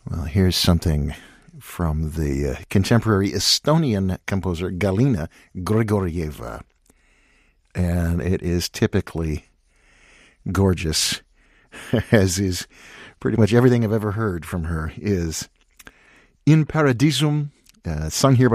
Well, here's something from the contemporary Estonian composer Galina Grigorieva. And it is typically gorgeous, as is pretty much everything I've ever heard from her is In Paradisum, sung here by